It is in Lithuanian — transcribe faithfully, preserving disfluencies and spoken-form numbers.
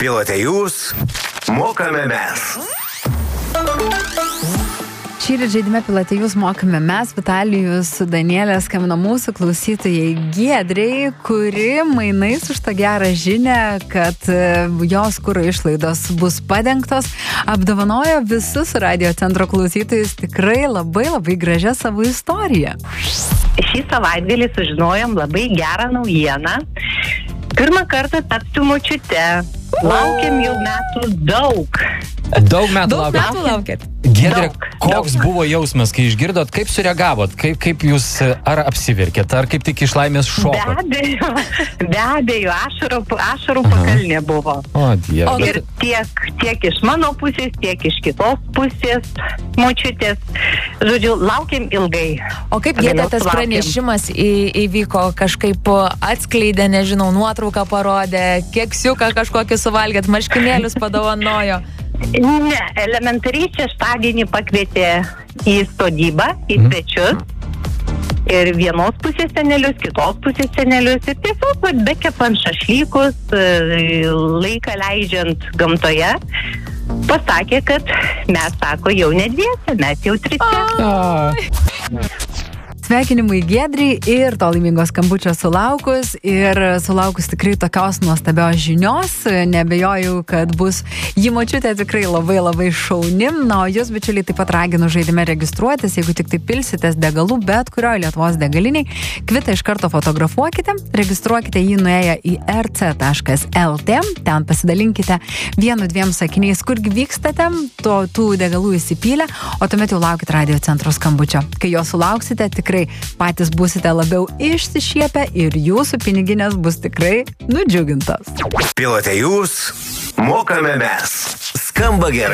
Pilote jūs, mokame mes. Šįryt žaidime Pilote jūs, mokame mes. Vitalijus su Danielė skambino mūsų klausytojai Giedrei, kuri mainais už tą gerą žinią, kad jos kuro išlaidos bus padengtos, apdovanojo visus radio centro klausytojus tikrai labai labai gražią savo istoriją. Šį savaitgalį sužinojom labai gerą naujieną. Pirmą kartą tapsiu močiute. Laukiam jau metų daug. Daug metų Daug laukėt. metų laukėt. Giedrė, Daug, koks daug. buvo jausmas, kai išgirdot, kaip sureagavot, kaip, kaip jūs ar apsiverkėt, ar kaip tik iš laimės Be šokot? abejo, be abejo, ašarų, ašarų pakalnė buvo. O, Dieve. Ir tiek, tiek iš mano pusės, tiek iš kitos pusės močiutės. Žodžiu, laukiam ilgai. O kaip Vėliau Giedrė tas sulaukėm. pranešimas į- įvyko, kažkaip atskleidė, nežinau, nuotrauką parodė, keksiuką kažkokį suvalgėt, marškinėlius padovanojo. Ne, elementariai šeštadienį pakvietė į sodybą, į svečius. Ir vienos pusės senelius, kitos pusės senelius. Ir tiesiog vat, bekepant šašlykus, e, laiką leidžiant gamtoje, pasakė, kad mes, sako, jau ne dviese, mes jau trise. Sveikinimai Giedrei ir to laimingo skambučio sulaukus ir sulaukus tikrai tokios nuostabios žinios. Nebejoju, kad bus ji močiutė tikrai labai labai šaunim. Na, o jūs, bičiuliai, taip pat raginu žaidime registruotis, jeigu tik tai pilsitės degalų, bet kurioje Lietuvos degaliniai. Kvitą iš karto fotografuokite, registruokite jį nuėję į er ce taškas el tė, ten pasidalinkite vienu dviem sakiniais, kurgi vykstate, to, tų degalų įsipylę, o tuomet jau laukite radio centro skambučio. Kai jo sulauksite, tikrai patys būsite labiau išsišiepę ir jūsų piniginės bus tikrai nudžiugintos. Pilote jūs, mokame mes. Skamba gerai.